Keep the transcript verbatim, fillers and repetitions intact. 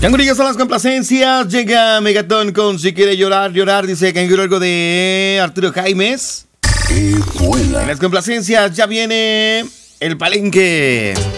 Cangurillas son las complacencias. Llega Megatón con Si Quiere Llorar, Llorar. Dice Canguro algo de Arturo Jaimes. En las complacencias ya viene el palenque.